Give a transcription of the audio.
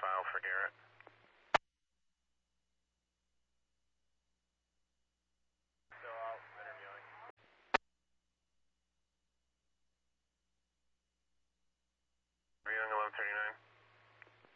file for Garrett. Still out interviewing. Reviewing 1139.